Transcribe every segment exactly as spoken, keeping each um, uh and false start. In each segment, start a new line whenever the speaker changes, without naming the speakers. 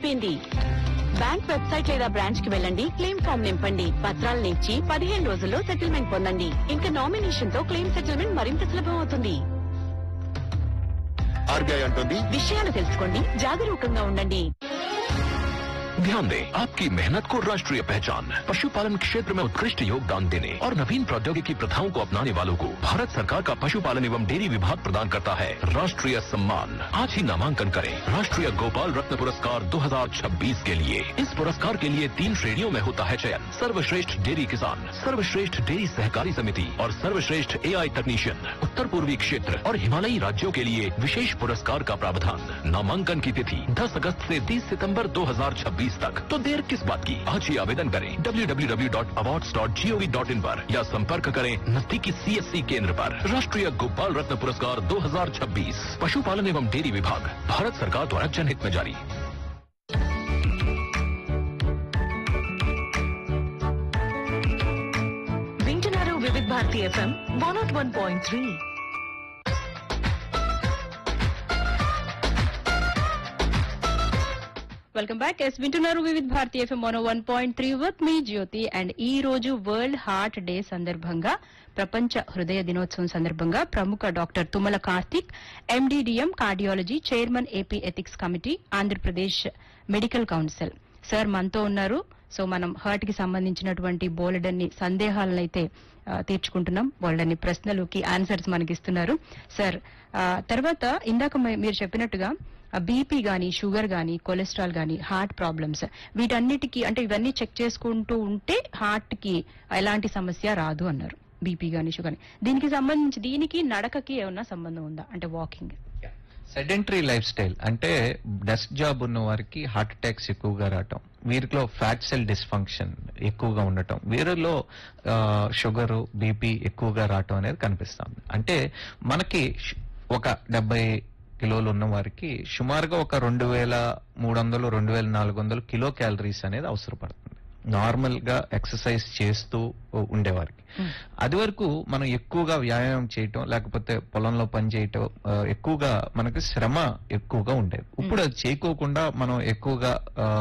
అయిపోయింది. Bank website లేదా branch కి వెళ్ళండి, క్లెయిమ్ ఫామ్ నింపండి, పత్రాలను ఇచ్చి పదిహేను రోజుల్లో సెటిల్మెంట్ పొందండి. ఇంకా నామినేషన్ తో క్లెయిమ్ సెటిల్మెంట్ మరింత సులభం అవుతుంది.
ఆర్బీఐ అంటుంది,
విషయాలు తెలుసుకోండి, జాగరూకంగా ఉండండి.
ध्यान दें, आपकी मेहनत को राष्ट्रीय पहचान, पशुपालन क्षेत्र में उत्कृष्ट योगदान देने और नवीन प्रौद्योगिकी प्रथाओं को अपनाने वालों को भारत सरकार का पशुपालन एवं डेयरी विभाग प्रदान करता है राष्ट्रीय सम्मान। आज ही नामांकन करें राष्ट्रीय गोपाल रत्न पुरस्कार दो हज़ार छब्बीस के लिए। इस पुरस्कार के लिए तीन श्रेणियों में होता है चयन: सर्वश्रेष्ठ डेयरी किसान, सर्वश्रेष्ठ डेयरी सहकारी समिति और सर्वश्रेष्ठ एआई तकनीशियन। उत्तर पूर्वी क्षेत्र और हिमालयी राज्यों के लिए विशेष पुरस्कार का प्रावधान। नामांकन की तिथि दस अगस्त से तीस सितंबर दो हज़ार छब्बीस तक। तो देर किस बात की, आज ही आवेदन करें W W W dot awards dot G O V dot in पर या संपर्क करें नजदीकी सी एस सी केंद्र पर। राष्ट्रीय गोपाल रत्न पुरस्कार दो हज़ार छब्बीस पशुपालन एवं डेयरी विभाग, भारत सरकार द्वारा जनहित में जारी।
వింటున్నారు వివిధ Bharati FM one not one point three.
Welcome back. Yes వింటున్నారు వివిధ Bharati FM one one point three with me Jyothi. And ఈ రోజు వరల్డ్ హార్ట్ డే సందర్భంగా, ప్రపంచ హృదయ దినోత్సవం సందర్భంగా ప్రముఖ doctor Tummala Karthik, MD DM cardiology chairman, AP ethics committee, Andhra Pradesh medical council sir మనతో ఉన్నారు. సో మనం హార్ట్ కి సంబంధించినటువంటి బోలెడన్ని సందేహాలను అయితే తీర్చుకుంటున్నాం. బోలెడన్ని ప్రశ్నలకి ఆన్సర్స్ మనకి ఇస్తున్నారు సార్. తర్వాత ఇందాక మీరు చెప్పినట్టుగా బీపీ గానీ, షుగర్ గానీ, కొలెస్ట్రాల్ గానీ, హార్ట్ ప్రాబ్లమ్స్, వీటన్నిటికీ అంటే ఇవన్నీ చెక్ చేసుకుంటూ ఉంటే హార్ట్ కి ఎలాంటి సమస్య రాదు అన్నారు. బీపీ గానీ, షుగర్ గానీ, దీనికి సంబంధించి దీనికి నడకకి ఏమన్నా సంబంధం ఉందా? అంటే వాకింగ్,
సెడెంటరీ లైఫ్ స్టైల్ అంటే డెస్క్ జాబ్ ఉన్న వారికి హార్ట్ అటాక్స్ ఎక్కువగా రావటం, వీరిలో ఫ్యాట్ సెల్ డిస్ఫంక్షన్ ఎక్కువగా ఉండటం, వీరిలో షుగర్, బీపీ ఎక్కువగా రావటం అనేది కనిపిస్తుంది. అంటే మనకి ఒక డెబ్బై కిలోలు ఉన్న వారికి సుమారుగా ఒక రెండు వేల మూడు వందలు రెండు వేల నాలుగు వందలు కిలో క్యాలరీస్ అనేది అవసరపడుతుంది నార్మల్ గా ఎక్సర్సైజ్ చేస్తూ ఉండేవారికి. అది వరకు మనం ఎక్కువగా వ్యాయామం చేయటం, లేకపోతే పొలంలో పని చేయటం, ఎక్కువగా మనకి శ్రమ ఎక్కువగా ఉండేది. ఇప్పుడు అది చేయకోకుండా మనం ఎక్కువగా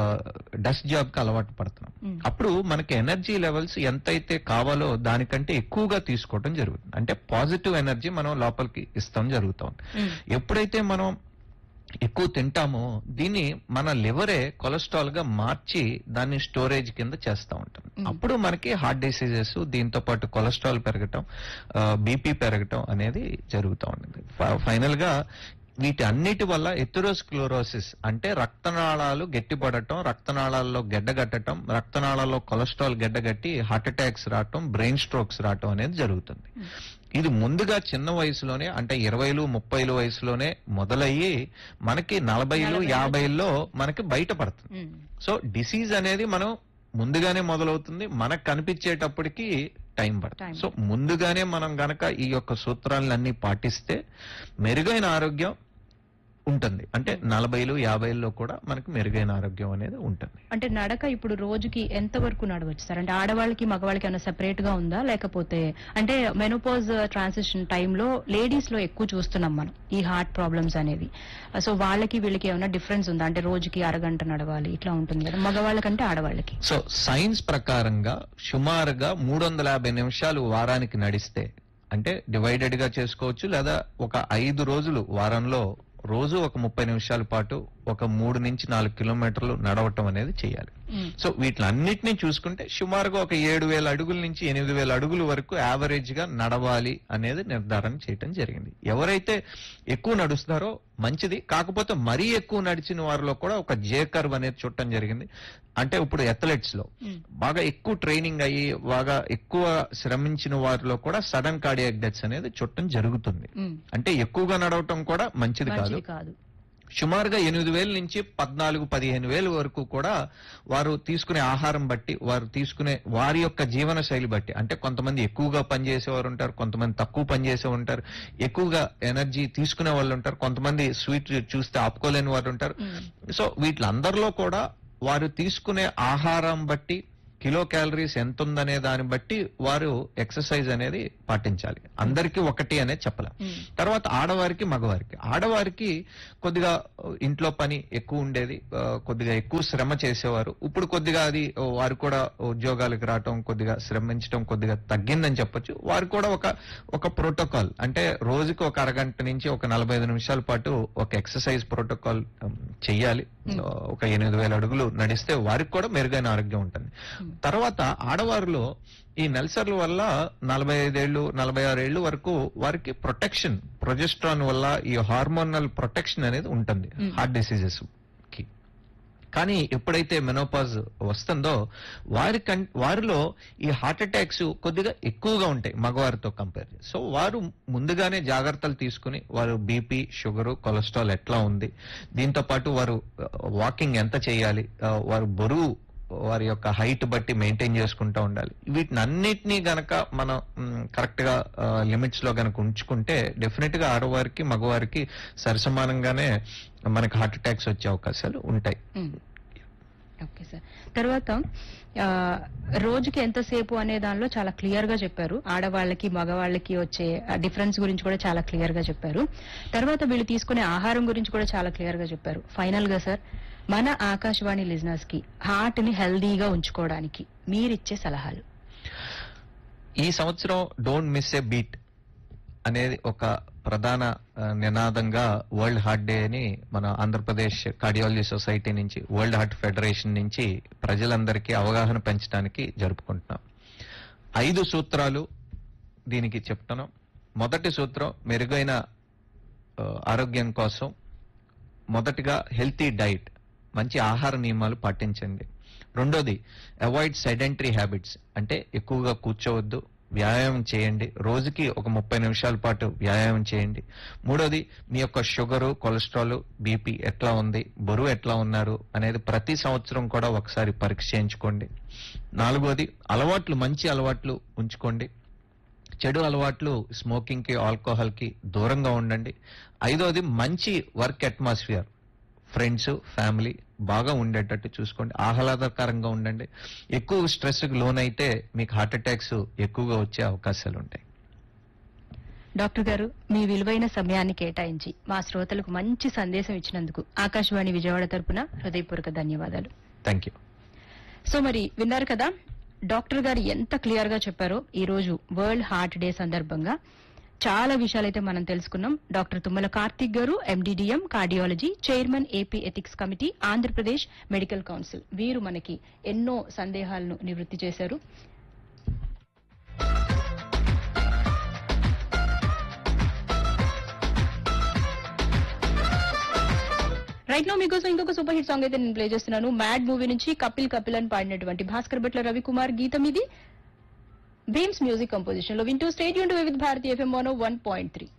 డెస్క్ జాబ్ కి అలవాటు పడుతున్నాం. అప్పుడు మనకి ఎనర్జీ లెవెల్స్ ఎంతైతే కావాలో దానికంటే ఎక్కువగా తీసుకోవడం జరుగుతుంది. అంటే పాజిటివ్ ఎనర్జీ మనం లోపలికి ఇస్తాం జరుగుతాం. ఎప్పుడైతే మనం ఎక్కువ తింటామో దీన్ని మన లివరే కొలెస్ట్రాల్ గా మార్చి దాన్ని స్టోరేజ్ కింద చేస్తూ ఉంటాం. అప్పుడు మనకి హార్ట్ డిసీజెస్, దీంతో పాటు కొలెస్ట్రాల్ పెరగటం, బీపీ పెరగటం అనేది జరుగుతూ ఉంటుంది. ఫైనల్ గా వీటి అన్నిటి వల్ల ఎథెరోస్క్లెరోసిస్ అంటే రక్తనాళాలు గట్టిపడటం, రక్తనాళాల్లో గడ్డగట్టడం, రక్తనాళాల్లో కొలెస్ట్రాల్ గడ్డగట్టి హార్ట్ అటాక్స్ రావటం, బ్రెయిన్ స్ట్రోక్స్ రావటం అనేది జరుగుతుంది. ఇది ముందుగా చిన్న వయసులోనే అంటే ఇరవైలు ముప్పైలు వయసులోనే మొదలయ్యి మనకి నలభైలు యాభైల్లో మనకి బయటపడుతుంది. సో డిసీజ్ అనేది మనం ముందుగానే మొదలవుతుంది, మనకు కనిపించేటప్పటికి టైం పడుతుంది. సో ముందుగానే మనం గనక ఈ యొక్క సూత్రాలన్నీ పాటిస్తే మెరుగైన ఆరోగ్యం ఉంటుంది. అంటే నలభైలు యాభైల్లో కూడా మనకి మెరుగైన ఆరోగ్యం అనేది ఉంటుంది.
అంటే నడక ఇప్పుడు రోజుకి ఎంత వరకు నడవచ్చు సార్? అంటే ఆడవాళ్ళకి మగవాళ్ళకి ఏమైనా సెపరేట్ గా ఉందా, లేకపోతే అంటే మెనోపాజ్ ట్రాన్సిషన్ టైంలో లేడీస్ లో ఎక్కువ చూస్తున్నాం మనం ఈ హార్ట్ ప్రాబ్లమ్స్ అనేవి. సో వాళ్ళకి వీళ్ళకి ఏమైనా డిఫరెన్స్ ఉందా? అంటే రోజుకి అరగంట నడవాలి ఇట్లా ఉంటుంది కదా మగవాళ్ళకంటే ఆడవాళ్ళకి.
సో సైన్స్ ప్రకారంగా సుమారుగా మూడు వందల యాభై నిమిషాలు వారానికి నడిస్తే, అంటే డివైడెడ్ గా చేసుకోవచ్చు, లేదా ఒక ఐదు రోజులు వారంలో రోజు ఒక ముప్పై నిమిషాల పాటు ఒక మూడు నుంచి నాలుగు కిలోమీటర్లు నడవటం అనేది చేయాలి. సో వీటిలన్నిటినీ చూసుకుంటే సుమారుగా ఒక ఏడు వేల అడుగుల నుంచి ఎనిమిది వేల అడుగుల వరకు యావరేజ్ గా నడవాలి అనేది నిర్ధారణ చేయటం జరిగింది. ఎవరైతే ఎక్కువ నడుస్తారో మంచిది, కాకపోతే మరీ ఎక్కువ నడిచిన వారిలో కూడా ఒక జే కర్వ్ అనేది చూడటం జరిగింది. అంటే ఇప్పుడు అథ్లెట్స్ లో బాగా ఎక్కువ ట్రైనింగ్ అయ్యి బాగా ఎక్కువ శ్రమించిన వారిలో కూడా సడన్ కార్డియాక్ డెత్స్ అనేది చూడటం జరుగుతుంది. అంటే ఎక్కువగా నడవటం కూడా మంచిది కాదు. సుమారుగా ఎనిమిది వేల నుంచి పద్నాలుగు పదిహేను వేల వరకు కూడా వారు తీసుకునే ఆహారం బట్టి, వారు తీసుకునే వారి యొక్క జీవన శైలి బట్టి, అంటే కొంతమంది ఎక్కువగా పనిచేసేవారు ఉంటారు, కొంతమంది తక్కువ పనిచేసే ఉంటారు, ఎక్కువగా ఎనర్జీ తీసుకునే వాళ్ళు ఉంటారు, కొంతమంది స్వీట్ చూస్తే ఆపుకోలేని వారు ఉంటారు. సో వీటిలందరిలో కూడా వారు తీసుకునే ఆహారం బట్టి, కిలో క్యాలరీస్ ఎంత ఉందనే దాన్ని బట్టి వారు ఎక్సర్సైజ్ అనేది పాటించాలి. అందరికీ ఒకటి అనేది చెప్పలేం. తర్వాత ఆడవారికి మగవారికి ఆడవారికి కొద్దిగా ఇంట్లో పని ఎక్కువ ఉండేది, ఆ, కొద్దిగా ఎక్కువ శ్రమ చేసేవారు. ఇప్పుడు కొద్దిగా అది ఓ, వారు కూడా ఉద్యోగాలకు రావటం, కొద్దిగా శ్రమించడం కొద్దిగా తగ్గిందని చెప్పొచ్చు. వారు కూడా ఒక ఒక ప్రోటోకాల్ అంటే రోజుకి ఒక అరగంట నుంచి ఒక నలభై ఐదు నిమిషాల పాటు ఒక ఎక్సర్సైజ్ ప్రోటోకాల్ చెయ్యాలి. ఒక ఎనిమిది వేల అడుగులు నడిస్తే వారికి కూడా మెరుగైన ఆరోగ్యం ఉంటుంది. తర్వాత ఆడవారిలో ఈ నెల్సర్ల వల్ల నలభై ఐదేళ్లు నలభై ఆరు ఏళ్లు వరకు వారికి ప్రొటెక్షన్, ప్రొజెస్ట్రాన్ వల్ల ఈ హార్మోనల్ ప్రొటెక్షన్ అనేది ఉంటుంది హార్ట్ డిసీజెస్ కి. కానీ ఎప్పుడైతే మెనోపాజ్ వస్తుందో వారి వారిలో ఈ హార్ట్ అటాక్స్ కొద్దిగా ఎక్కువగా ఉంటాయి మగవారితో కంపేర్. సో వారు ముందుగానే జాగ్రత్తలు తీసుకుని వారు బీపీ, షుగరు, కొలెస్ట్రాల్ ఎట్లా ఉంది, దీంతో పాటు వారు వాకింగ్ ఎంత చేయాలి, వారు బరువు వారి యొక్క హైట్ బట్టి మెయింటైన్ చేసుకుంటూ ఉండాలి. వీటిని అన్నిటినీ గనక మనం కరెక్ట్ గా లిమిట్స్ లో గనక ఉంచుకుంటే డెఫినెట్ గా ఆడవారికి మగవారికి సరిసమానంగానే మనకి హార్ట్ అటాక్స్ వచ్చే అవకాశాలు ఉంటాయి.
Okay sir. తర్వాత ఆ, రోజుకి ఎంతసేపు అనే దానిలో చాలా క్లియర్ గా చెప్పారు. ఆడవాళ్ళకి మగవాళ్ళకి వచ్చే డిఫరెన్స్ గురించి కూడా చాలా క్లియర్ గా చెప్పారు. తర్వాత వీళ్ళు తీసుకునే ఆహారం గురించి కూడా చాలా క్లియర్ గా చెప్పారు. ఫైనల్ గా సార్, మన ఆకాశవాణి లిజనర్స్ కి హార్ట్ ని హెల్దీగా ఉంచుకోవడానికి మీరిచ్చే సలహాలు.
ఈ సంవత్సరం డోంట్ మిస్ ఏ బీట్ అనేది ఒక ప్రధాన ఆ, నినాదంగా వరల్డ్ హార్ట్ డే అని మన ఆంధ్రప్రదేశ్ కార్డియాలజీ సొసైటీ నుంచి, వరల్డ్ హార్ట్ ఫెడరేషన్ నుంచి ప్రజలందరికీ అవగాహన పెంచడానికి జరుపుకుంటున్నాం. ఐదు సూత్రాలు దీనికి చెప్తున్నాం. మొదటి సూత్రం మెరుగైన ఆ, ఆరోగ్యం కోసం మొదటిగా హెల్తీ డైట్, మంచి ఆహార నియమాలు పాటించండి. రెండోది అవాయిడ్ సెడెంటరీ హ్యాబిట్స్, అంటే ఎక్కువగా కూర్చోవద్దు, వ్యాయామం చేయండి. రోజుకి ఒక ముప్పై నిమిషాల పాటు వ్యాయామం చేయండి. మూడోది మీ యొక్క షుగరు, కొలెస్ట్రాల్, బీపీ ఎట్లా ఉంది, బరువు ఎట్లా ఉన్నారు అనేది ప్రతి సంవత్సరం కూడా ఒకసారి పరీక్ష చేయించుకోండి. నాలుగోది అలవాట్లు, మంచి అలవాట్లు ఉంచుకోండి. చెడు అలవాట్లు స్మోకింగ్ కి, ఆల్కహాల్ కి దూరంగా ఉండండి. ఐదోది మంచి వర్క్ అట్మాస్ఫియర్, ఫ్రెండ్స్, ఫ్యామిలీ బాగా ఉండేటట్టు చూసుకోండి. ఆహ్లాదకరంగా ఉండండి. ఎక్కువ స్ట్రెస్ కి లోనైతే మీకు హార్ట్ అటాక్స్ ఎక్కువగా వచ్చే అవకాశాలు ఉంటాయి.
డాక్టర్ గారు, మీ విలువైన సమయాన్ని కేటాయించి మా శ్రోతలకు మంచి సందేశం ఇచ్చినందుకు ఆకాశవాణి విజయవాడ తరపున హృదయపూర్వక ధన్యవాదాలు.
Thank you.
సో మరి విన్నారు కదా డాక్టర్ గారు ఎంత క్లియర్ గా చెప్పారో. ఈ రోజు వరల్డ్ హార్ట్ డే సందర్భంగా చాలా విషయాలైతే మనం తెలుసుకున్నాం. డాక్టర్ తుమ్మల కార్తిక్ గారు, MD DM cardiology, chairman AP ethics committee, Andhra Pradesh medical council, వీరు మనకి ఎన్నో సందేహాలను నివృత్తి చేశారు. రైట్ నో మీకోసం ఇంకొక సూపర్ హిట్ సాంగ్ అయితే నేను ప్లే చేస్తున్నాను. మ్యాడ్ మూవీ నుంచి కపిల్ కపిల్ అని పాడినటువంటి భాస్కర్ భట్ల రవికుమార్ గీతం ఇది. బీమ్స్ మ్యూజిక్ కంపోజిషన్ లో వింటూ state Yoon with Bharati FM one point three.